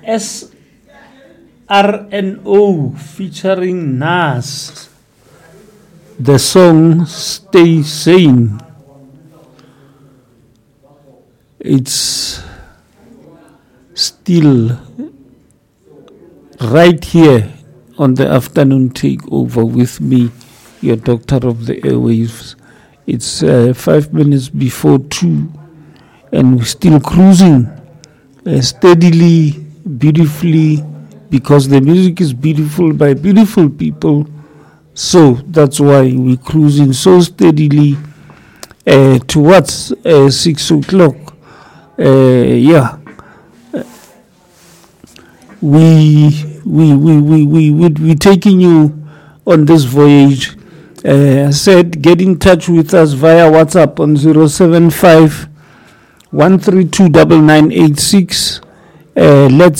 SRNO featuring Nas. The song Stay Sane. It's still right here on the afternoon takeover with me, your doctor of the airwaves. It's 5 minutes before 2, and we're still cruising steadily, beautifully, because the music is beautiful by beautiful people. So that's why we're cruising so steadily towards 6 o'clock. We're taking you on this voyage. I said get in touch with us via WhatsApp on 075 132 9986. Let's